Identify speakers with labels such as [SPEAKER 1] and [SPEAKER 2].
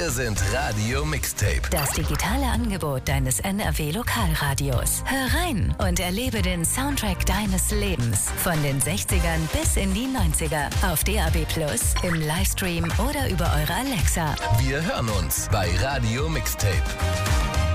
[SPEAKER 1] Wir sind Radio Mixtape.
[SPEAKER 2] Das digitale Angebot deines NRW-Lokalradios. Hör rein und erlebe den Soundtrack deines Lebens. Von den 60ern bis in die 90er. Auf DAB+, im Livestream oder über eure Alexa.
[SPEAKER 1] Wir hören uns bei Radio Mixtape.